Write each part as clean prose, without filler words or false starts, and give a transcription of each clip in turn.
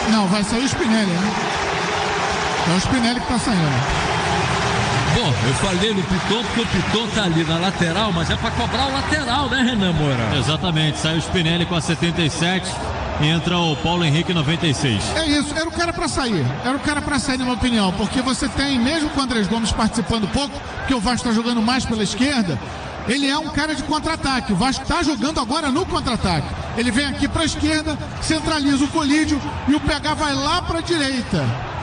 Não, vai sair o Spinelli, né? É o Spinelli que tá saindo. Bom, eu falei no Piton porque o Piton tá ali na lateral, mas é pra cobrar o lateral, né, Renan Moura? Exatamente, sai o Spinelli com a 77 e entra o Paulo Henrique 96. É isso, era o cara pra sair. Era o cara pra sair, na minha opinião, porque você tem, mesmo com o Andrés Gomes participando pouco, porque o Vasco tá jogando mais pela esquerda, ele é um cara de contra-ataque. O Vasco tá jogando agora no contra-ataque. Ele vem aqui pra esquerda, centraliza o Colídio e o PH vai lá pra direita.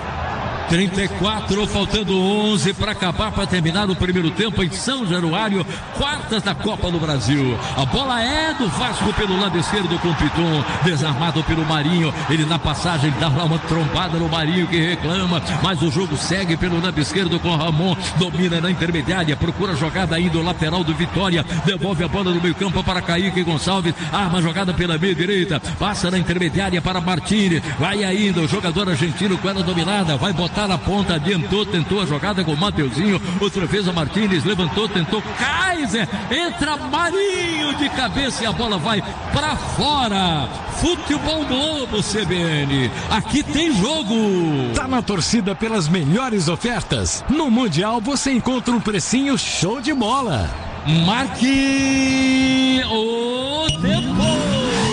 34, faltando 11 para acabar, para terminar o primeiro tempo em São Januário, quartas da Copa do Brasil. A bola é do Vasco pelo lado esquerdo com o Piton, desarmado pelo Marinho. Ele na passagem dá lá uma trombada no Marinho que reclama, mas o jogo segue pelo lado esquerdo com o Ramon, domina na intermediária, procura a jogada ainda o lateral do Vitória, devolve a bola no meio campo para Kaique Gonçalves, arma a jogada pela meia direita, passa na intermediária para Martínez, vai ainda o jogador argentino com ela dominada, vai botar na ponta, adiantou, tentou a jogada com o Mateuzinho, outra vez a Martínez, levantou, tentou, Kaiser, entra Marinho de cabeça e a bola vai pra fora. Futebol Globo CBN, aqui tem jogo. Tá na torcida pelas melhores ofertas? No Mundial você encontra um precinho show de bola. Marque o tempo.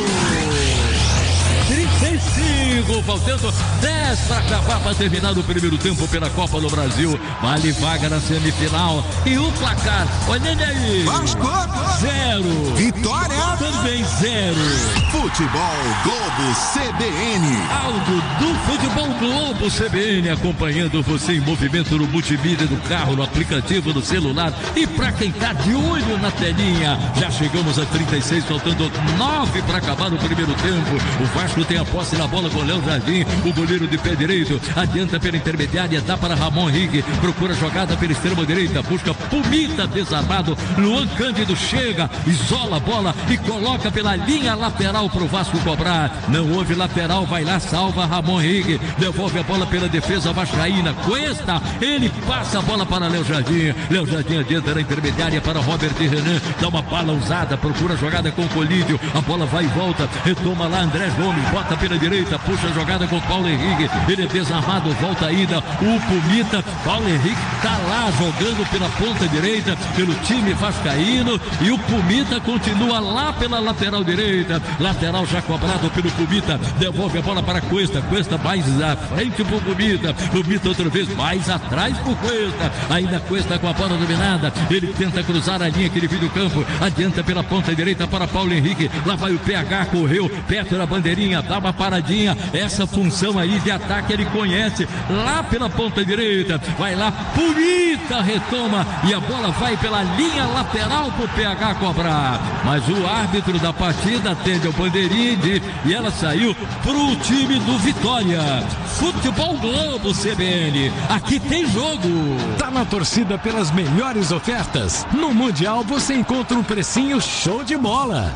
35, faltando 10 para acabar, para terminar o primeiro tempo pela Copa do Brasil. Vale vaga na semifinal. E o placar, olha ele aí. Vasco 0. Vitória também 0. Futebol Globo CBN. Aldo do Futebol Globo CBN, acompanhando você em movimento no multimídia do carro, no aplicativo do celular. E para quem tá de olho na telinha, já chegamos a 36, faltando 9 para acabar o primeiro tempo. O Vasco tem a posse na bola com o Léo Jardim, o goleiro de pé direito, adianta pela intermediária, dá para Ramon Henrique, procura a jogada pela extrema direita, busca Pumita desarmado, Luan Cândido chega, isola a bola e coloca pela linha lateral pro Vasco cobrar, não houve lateral, vai lá, salva Ramon Henrique, devolve a bola pela defesa vascaína, Cuesta, ele passa a bola para Léo Jardim adianta na intermediária para Robert Renan, dá uma bala usada, procura a jogada com o Colídio, a bola vai e volta, retoma lá Andrés Gomes, bota pela direita, puxa a jogada com o Paulo Henrique, ele é desarmado, volta ainda o Pumita, Paulo Henrique tá lá jogando pela ponta direita, pelo time vascaíno, e o Pumita continua lá pela lateral direita, lateral já cobrado pelo Pumita, devolve a bola para Cuesta mais à frente pro Pumita outra vez mais atrás pro Cuesta, ainda Cuesta com a bola dominada, ele tenta cruzar a linha que divide o campo, adianta pela ponta direita para Paulo Henrique, lá vai o PH, correu, perto da bandeirinha, dá uma paradinha, essa função aí de ataque ele conhece, lá pela ponta direita, vai lá, Pumita retoma e a bola vai pela linha lateral pro PH cobrar, mas o árbitro da partida atende ao bandeirinha e ela saiu pro time do Vitória. Futebol Globo CBN, aqui tem jogo. Tá na torcida pelas melhores ofertas? No Mundial você encontra um precinho show de bola.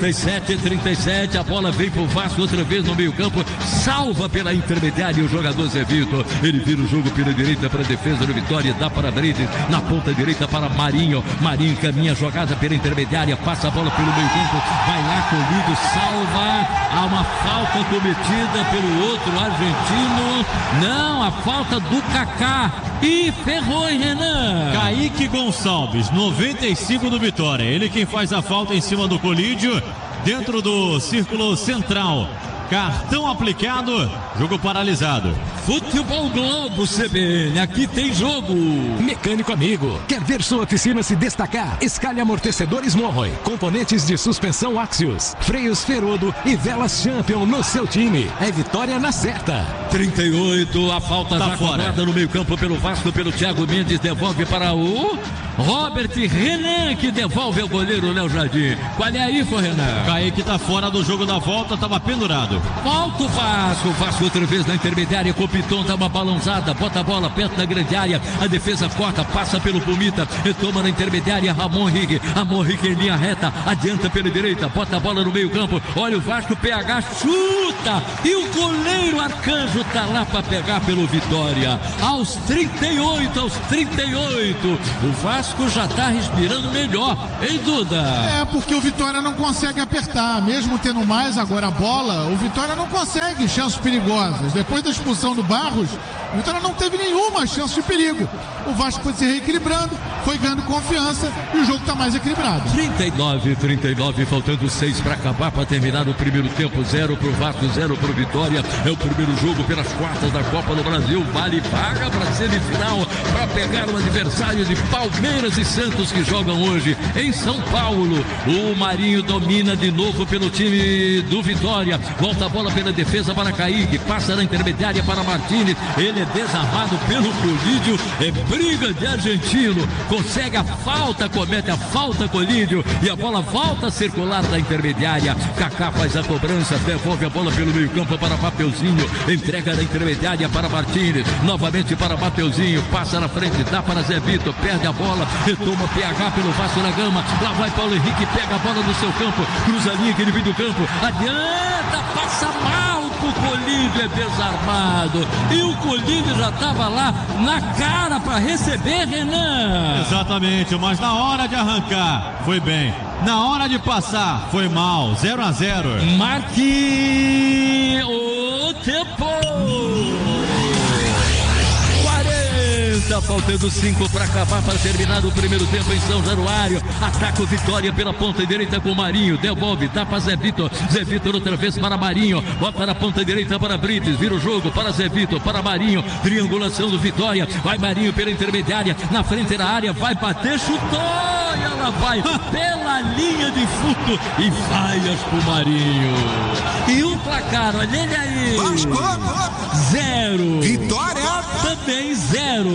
37, a bola vem pro Vasco outra vez no meio campo, salva pela intermediária o jogador Zé Vitor, ele vira o jogo pela direita para a defesa do Vitória, dá para Bredes, na ponta direita para Marinho caminha a jogada pela intermediária, passa a bola pelo meio campo, vai lá, Colídio, salva, há uma falta cometida pelo outro argentino, não, a falta do Kaká, e ferrou, hein, Renan? Kaique Gonçalves, 95 do Vitória, ele quem faz a falta em cima do Colídio, dentro do círculo central. Cartão aplicado, jogo paralisado. Futebol Globo CBN, aqui tem jogo. Mecânico amigo, quer ver sua oficina se destacar? Escalhe amortecedores Monroy, componentes de suspensão Axios, freios Ferodo e velas Champion no seu time. É vitória na certa. 38, a falta tá já fora. cobrada no meio campo pelo Vasco, pelo Thiago Mendes, devolve para o Robert Renan, que devolve ao goleiro Léo Jardim. Qual é aí, foi Renan? Kaique tá fora do jogo da volta, tava pendurado. Volta o Vasco outra vez na intermediária com Piton, dá uma balançada, bota a bola perto da grande área, a defesa corta, passa pelo Pumita, retoma na intermediária, Ramon Henrique em linha reta, adianta pela direita, bota a bola no meio campo, olha o Vasco, PH chuta, e o goleiro Arcanjo tá lá para pegar pelo Vitória, aos 38, o Vasco já tá respirando melhor, hein, Duda? É, porque o Vitória não consegue apertar, mesmo tendo mais agora a bola, o Vitória não consegue chances perigosas. Depois da expulsão do Barros, o Vitória não teve nenhuma chance de perigo. O Vasco foi se reequilibrando, foi ganhando confiança e o jogo está mais equilibrado. 39, faltando 6 para acabar, para terminar o primeiro tempo. 0 para o Vasco, 0 para o Vitória. É o primeiro jogo pelas quartas da Copa do Brasil. Vale vaga para a semifinal, para pegar o adversário de Palmeiras e Santos, que jogam hoje em São Paulo. O Marinho domina de novo pelo time do Vitória. Volta a bola pela defesa para Kaique, passa na intermediária para Martínez. Ele é desarmado pelo Colídio. É briga de argentino. Consegue a falta, comete a falta Colídio. E a bola volta a circular da intermediária. Kaká faz a cobrança, devolve a bola pelo meio campo para Mateuzinho. Entrega na intermediária para Martínez. Novamente para Mateuzinho. Passa na frente, dá para Zé Vitor. Perde a bola, retoma PH pelo Vasco da Gama. Lá vai Paulo Henrique, pega a bola no seu campo. Cruza a linha que ele vem do campo. Adianta, passa mal. O Colídio é desarmado e o Colídio já estava lá na cara para receber, Renan. Exatamente, mas na hora de arrancar foi bem, na hora de passar foi mal. 0-0. Marque o tempo. 40, faltando 5 para acabar, para terminar o primeiro tempo em São Januário. Ataca o Vitória pela ponta direita com o Marinho, devolve, dá para Zé Vitor outra vez para Marinho, bota na ponta direita para Brites, vira o jogo para Zé Vitor, para Marinho, triangulação do Vitória, vai Marinho pela intermediária, na frente da área, vai bater, chutou, e ela vai pela linha de fundo e vaias pro Marinho. E o placar, olha ele aí. 0. Vitória. Também 0.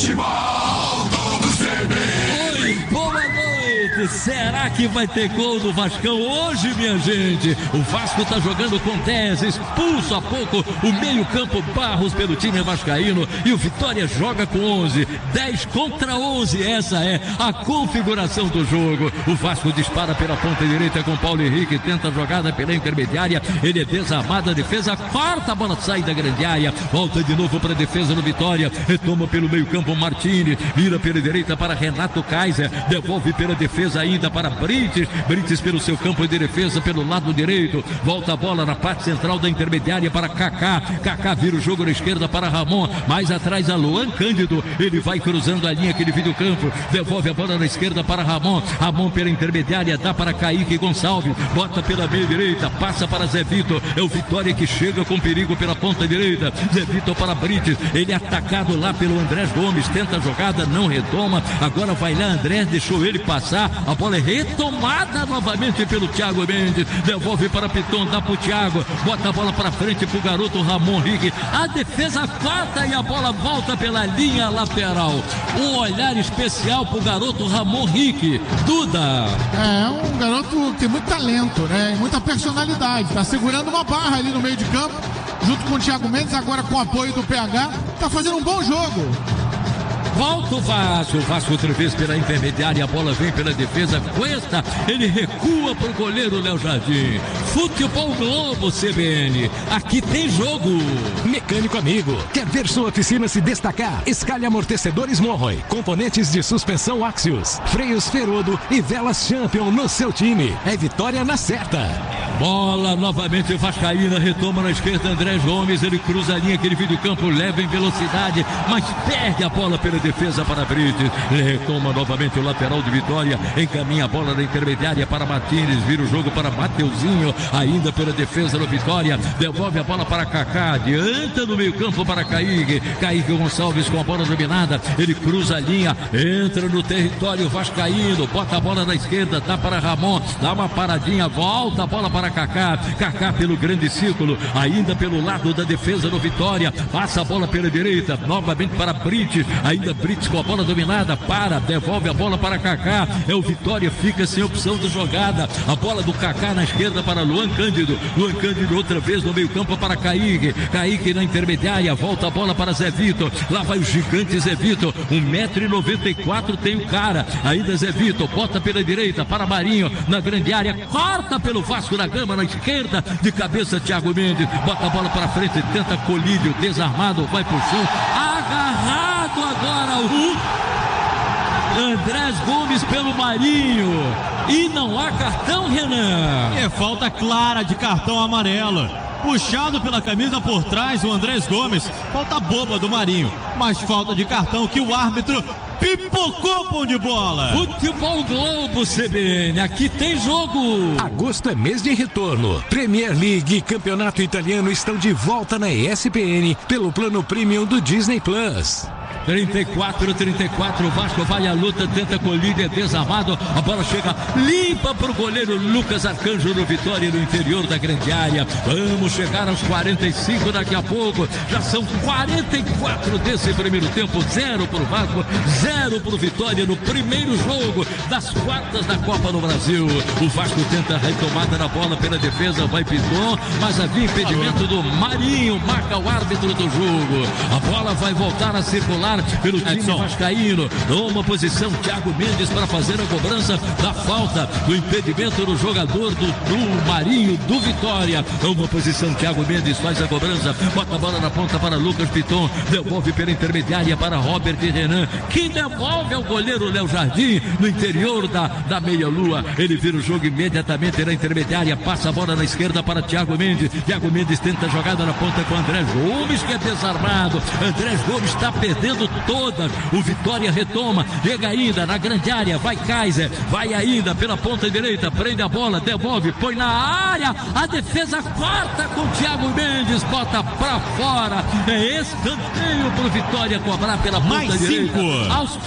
Futebol do CBN. Oi, boa noite. Será que vai ter gol do Vascão hoje, minha gente? O Vasco tá jogando com 10, expulso há pouco o meio-campo Barros pelo time vascaíno, e o Vitória joga com 11, 10 contra 11. Essa é a configuração do jogo. O Vasco dispara pela ponta direita com Paulo Henrique, tenta a jogada pela intermediária, ele é desarmado, a defesa corta, a bola sai da grande área, volta de novo para a defesa do Vitória, retoma pelo meio-campo Martínez, vira pela direita para Renato Kaiser, devolve pela defesa ainda para Brites pelo seu campo de defesa pelo lado direito, volta a bola na parte central da intermediária para Kaká vira o jogo na esquerda para Ramon, mais atrás a Luan Cândido, ele vai cruzando a linha que ele viu do campo, devolve a bola na esquerda para Ramon pela intermediária, dá para Kaique Gonçalves, bota pela meia direita, passa para Zé Vitor, é o Vitória que chega com perigo pela ponta direita, Zé Vitor para Brites, ele é atacado lá pelo Andrés Gomes, tenta a jogada, não retoma, agora vai lá Andrés, deixou ele passar, a bola é retomada novamente pelo Thiago Mendes, devolve para Piton, dá pro Thiago, bota a bola para frente pro garoto Ramon Henrique, a defesa corta e a bola volta pela linha lateral. Um olhar especial pro garoto Ramon Henrique. Duda. É um garoto que tem muito talento, né? E muita personalidade, tá segurando uma barra ali no meio de campo, junto com o Thiago Mendes, agora com o apoio do PH, tá fazendo um bom jogo. Volta o Vasco outra vez pela intermediária, a bola vem pela defesa, Cuesta, ele recua pro goleiro Léo Jardim. Futebol Globo CBN, aqui tem jogo. Mecânico amigo, quer ver sua oficina se destacar? Escalhe amortecedores Monroy, componentes de suspensão Axios, freios Ferodo e velas Champion no seu time. É vitória na certa. Bola novamente o Vascaína, retoma na esquerda Andrés Gomes, ele cruza a linha que ele viu do campo, leva em velocidade, mas perde a bola pela defesa para Brites, ele retoma novamente o lateral de Vitória, encaminha a bola da intermediária para Martínez, vira o jogo para Mateuzinho, ainda pela defesa do Vitória, devolve a bola para Kaká, adianta no meio campo para Kaique Gonçalves com a bola dominada, ele cruza a linha, entra no território vascaíno, bota a bola na esquerda, dá para Ramon, dá uma paradinha, volta a bola para para Kaká. Kaká pelo grande círculo, ainda pelo lado da defesa do Vitória. Passa a bola pela direita, novamente para Brits. Ainda Brits com a bola dominada. Devolve a bola para Kaká. É o Vitória, fica sem opção de jogada. A bola do Kaká na esquerda para Luan Cândido. Luan Cândido outra vez no meio campo para Kaique. Kaique na intermediária, volta a bola para Zé Vitor. Lá vai o gigante Zé Vitor. 1,94 m tem o cara. Ainda Zé Vitor, bota pela direita para Marinho na grande área. Corta pelo Vasco da Gama na esquerda. De cabeça Thiago Mendes. Bota a bola para frente, tenta Colídio, desarmado, vai pro chão. Agarrado agora o Andrés Gomes pelo Marinho. E não há cartão, Renan. É falta clara de cartão amarelo. Puxado pela camisa por trás o Andrés Gomes. Falta boba do Marinho, mas falta de cartão que o árbitro pipocou, pão de bola. Futebol Globo, CBN, aqui tem jogo. Agosto é mês de retorno. Premier League e Campeonato Italiano estão de volta na ESPN pelo plano premium do Disney Plus. 34, o Vasco vai à luta, tenta Colírio, é desarmado, a bola chega limpa para o goleiro Lucas Arcanjo no Vitória, no interior da grande área. Vamos chegar aos 45 daqui a pouco, já são 44 desse primeiro tempo, 0 para o Vasco, 0 para o Vitória no primeiro jogo das quartas da Copa do Brasil. O Vasco tenta a retomada na bola pela defesa, vai Piton, mas havia impedimento do Marinho, marca o árbitro do jogo. A bola vai voltar a circular pelo time vascaíno. Numa posição Thiago Mendes para fazer a cobrança da falta do impedimento do jogador do Marinho do Vitória. Numa posição Thiago Mendes faz a cobrança, bota a bola na ponta para Lucas Piton, devolve pela intermediária para Robert Renan, que devolve ao goleiro Léo Jardim no interior da meia-lua. Ele vira o jogo imediatamente na intermediária, passa a bola na esquerda para Thiago Mendes. Thiago Mendes tenta a jogada na ponta com Andrés Gomes, que é desarmado. Andrés Gomes está perdendo todas. O Vitória retoma, chega ainda na grande área, vai Kaiser, vai ainda pela ponta direita, prende a bola, devolve, põe na área, a defesa corta com Thiago Mendes, bota pra fora. É escanteio pro Vitória cobrar pela ponta mais direita. 5. Aos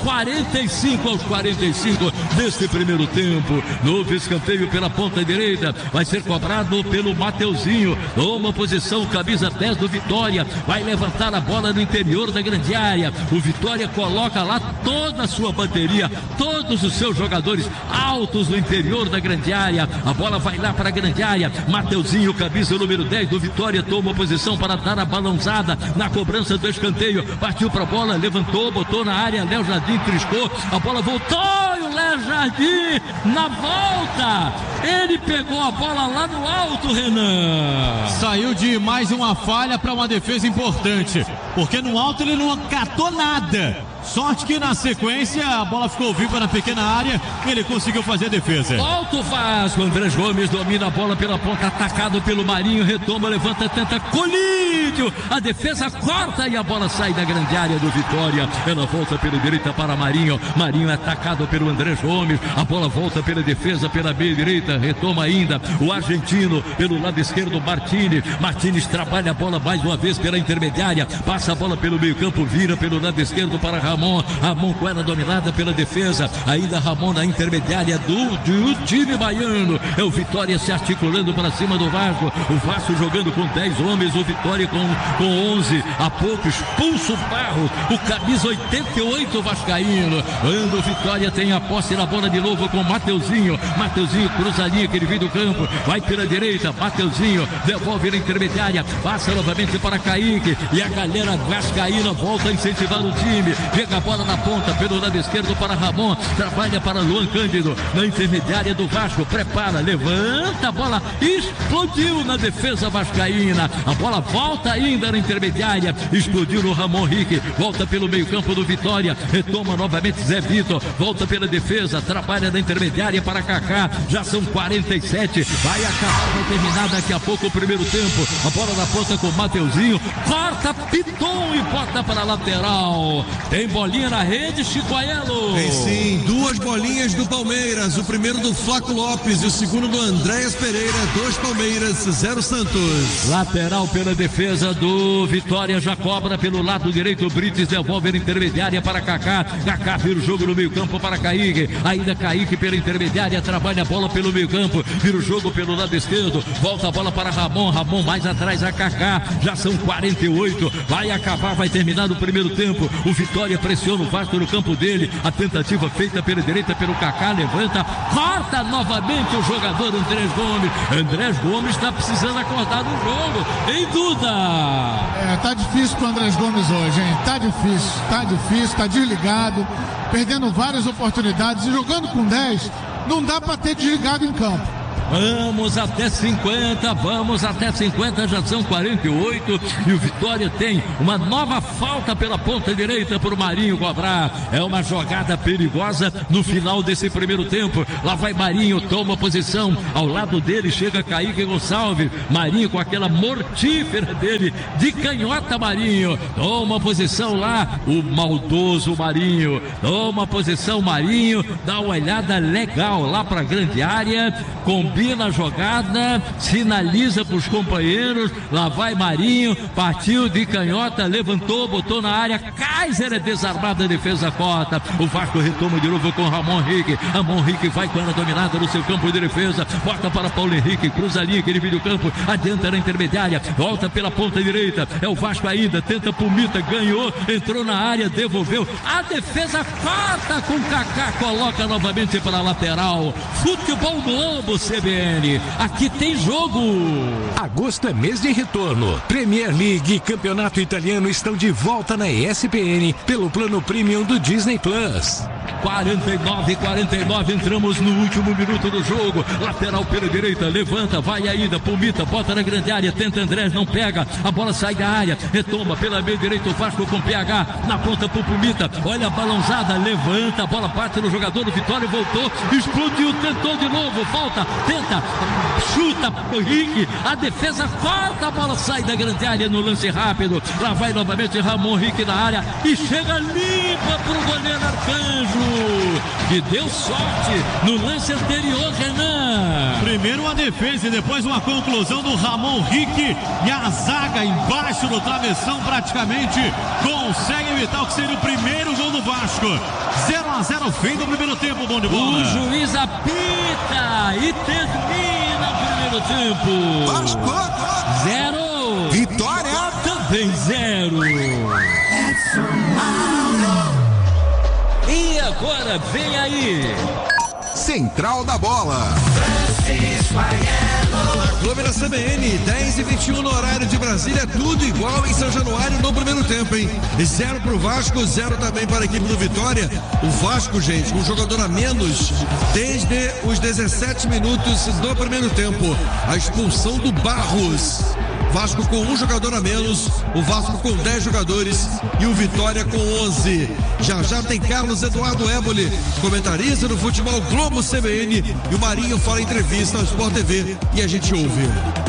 45 deste primeiro tempo. Novo escanteio pela ponta direita, vai ser cobrado pelo Mateuzinho. Toma posição, camisa 10 do Vitória, vai levantar a bola no interior da grande área. O Vitória coloca lá toda a sua bateria, todos os seus jogadores altos no interior da grande área. A bola vai lá para a grande área. Mateuzinho, camisa número 10 do Vitória, toma posição para dar a balançada na cobrança do escanteio. Partiu para a bola, levantou, botou na área. Léo Jardim triscou, a bola voltou e o Léo Jardim na volta. Ele pegou a bola lá no alto, Renan. Saiu de mais uma falha para uma defesa importante, porque no alto ele não catou nada. Sorte que na sequência a bola ficou viva na pequena área e ele conseguiu fazer a defesa. Volta o Vasco, Andrés Gomes domina a bola pela ponta, atacado pelo Marinho, retoma, levanta, tenta Colídio, a defesa corta e a bola sai da grande área do Vitória. Ela volta pela direita para Marinho, Marinho é atacado pelo Andrés Gomes, a bola volta pela defesa pela meia direita, retoma ainda o argentino pelo lado esquerdo, Martínez trabalha a bola mais uma vez pela intermediária, passa a bola pelo meio campo, vira pelo lado esquerdo para Ramon com ela dominada pela defesa, ainda Ramon na intermediária do time baiano. É o Vitória se articulando para cima do Vasco, o Vasco jogando com 10 homens, o Vitória com 11, há pouco expulso o Barros, o camisa 88 vascaíno. Quando o Vitória tem a posse na bola de novo com Mateuzinho cruza a linha que ele vem do campo, vai pela direita, Mateuzinho devolve na intermediária, passa novamente para Kaique e a galera vascaína volta a incentivar o time. Chega a bola na ponta, pelo lado esquerdo para Ramon, trabalha para Luan Cândido, na intermediária do Vasco, prepara, levanta a bola, explodiu na defesa vascaína, a bola volta ainda na intermediária, explodiu no Ramon Henrique, volta pelo meio campo do Vitória, retoma novamente Zé Vitor, volta pela defesa, trabalha na intermediária para Kaká, já são 47, vai acabar, vai terminar daqui a pouco o primeiro tempo, a bola na ponta com Mateuzinho, corta Piton e bota para a lateral. Tem bolinha na rede, Chico Aiello. Tem sim, 2 bolinhas do Palmeiras, o primeiro do Flaco Lopes e o segundo do Andréas Pereira, 2 Palmeiras, 0 Santos. Lateral pela defesa do Vitória, já cobra pelo lado direito, o Brites devolve a intermediária para Kaká, Kaká vira o jogo no meio campo para Kaique, ainda Kaique pela intermediária, trabalha a bola pelo meio campo, vira o jogo pelo lado esquerdo, volta a bola para Ramon, Ramon mais atrás a Kaká, já são 48, vai acabar, vai terminar o primeiro tempo, o Vitória pressiona o Vasco no campo dele, a tentativa feita pela direita pelo Kaká, levanta, corta novamente o jogador Andrés Gomes. Andrés Gomes está precisando acordar no jogo, em Duda. Tá difícil pro Andrés Gomes hoje, hein? Tá difícil, tá desligado, perdendo várias oportunidades e jogando com 10, não dá para ter desligado em campo. Vamos até 50, já são 48 e o Vitória tem uma nova falta pela ponta direita para o Marinho cobrar. É uma jogada perigosa no final desse primeiro tempo. Lá vai Marinho, toma posição, ao lado dele chega Kaique Gonçalves. Marinho com aquela mortífera dele, de canhota Marinho, toma posição lá, o maldoso Marinho, toma posição Marinho, dá uma olhada legal lá para a grande área, combina a jogada, sinaliza para os companheiros, lá vai Marinho, partiu de canhota, levantou, botou na área, Kaiser é desarmado, a defesa corta, o Vasco retoma de novo com Ramon Henrique vai com ela dominada no seu campo de defesa, bota para Paulo Henrique, cruza a linha, aquele meio campo, adianta na intermediária, volta pela ponta direita, é o Vasco ainda, tenta Pumita, ganhou, entrou na área, devolveu, a defesa corta com Kaká, coloca novamente para a lateral. Futebol Globo CBN, aqui tem jogo. Agosto é mês de retorno. Premier League e Campeonato Italiano estão de volta na ESPN pelo plano premium do Disney Plus. 49, entramos no último minuto do jogo, lateral pela direita, levanta, vai ainda, Pumita, bota na grande área, tenta Andrés, não pega, a bola sai da área, retoma pela meia direita, o Vasco com PH, na ponta pro Pumita, olha a balãozada, levanta, a bola bate no jogador do Vitória, voltou, explodiu, tentou de novo, volta, tenta, chuta pro Henrique, a defesa corta, a bola sai da grande área no lance rápido, lá vai novamente Ramon Henrique na área, e chega limpa pro goleiro Arcanjo, que deu sorte no lance anterior, Renan. Primeiro uma defesa e depois uma conclusão do Ramon Henrique, e a zaga embaixo do travessão praticamente consegue evitar o que seria o primeiro gol do Vasco. 0-0, fim do primeiro tempo, bom de bola. O juiz apita e termina o primeiro tempo. Vasco 0, Vitória também 0. E agora vem aí Central da Bola. Clube da CBN, 10h21 no horário de Brasília, tudo igual em São Januário no primeiro tempo, hein? 0 pro Vasco, 0 também para a equipe do Vitória. O Vasco, gente, com um jogador a menos desde os 17 minutos do primeiro tempo. A expulsão do Barros. Vasco com um jogador a menos, o Vasco com 10 jogadores e o Vitória com 11. Já tem Carlos Eduardo Éboli, comentarista do Futebol Globo CBN, e o Marinho fala em entrevista ao Sport TV e a gente ouve.